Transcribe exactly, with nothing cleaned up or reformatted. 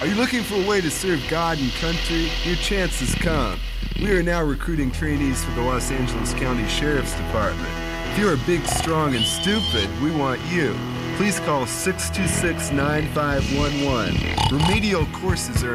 Are you looking for a way to serve God and country? Your chance has come. We are now recruiting trainees for the Los Angeles County Sheriff's Department. If you are big, strong, and stupid, we want you. Please call six two six, nine five one one. Remedial courses are